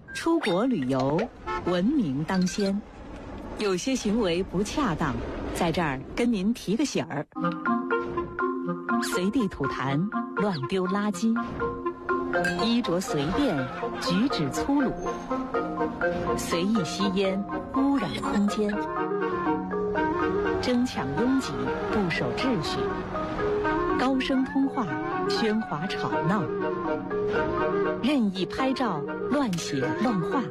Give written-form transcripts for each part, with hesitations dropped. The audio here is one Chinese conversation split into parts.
出国旅游，文明当先。有些行为不恰当，在这儿跟您提个醒儿：随地吐痰、乱丢垃圾，衣着随便，举止粗鲁，随意吸烟，污染空间，争抢拥挤，不守秩序，高声通话，喧哗吵闹，任意拍照，乱写乱画。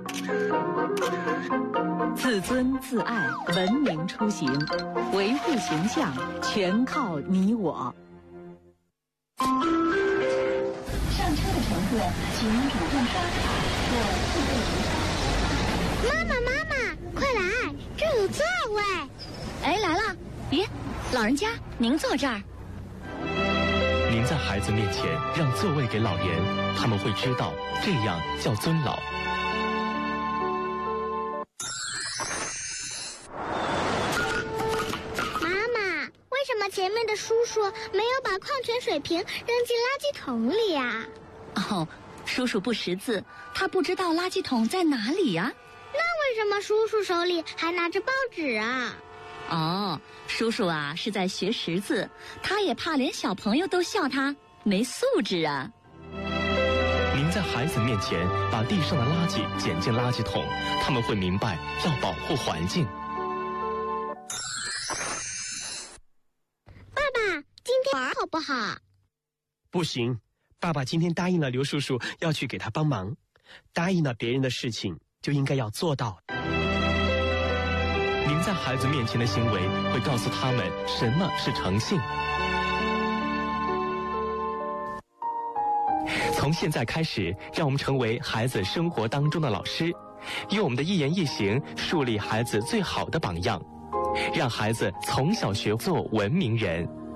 自尊自爱，文明出行，维护形象全靠你我。上车的乘客请主动刷卡或自备银卡。 妈妈，快来，这有座位。 哎，来了！咦，老人家，您坐这儿。 您在孩子面前让座位给老人，他们会知道这样叫尊老。 为什么前面的叔叔没有把矿泉水瓶扔进垃圾桶里呀？ 哦，叔叔不识字，他不知道垃圾桶在哪里呀。 那为什么叔叔手里还拿着报纸啊？ 哦，叔叔啊是在学识字，他也怕连小朋友都笑他没素质啊。 您在孩子面前把地上的垃圾捡进垃圾桶，他们会明白要保护环境。 今天玩好不好？ 不行，爸爸今天答应了刘叔叔要去给他帮忙，答应了别人的事情就应该要做到。 您在孩子面前的行为会告诉他们什么是诚信。从现在开始，让我们成为孩子生活当中的老师，用我们的一言一行树立孩子最好的榜样，让孩子从小学做文明人。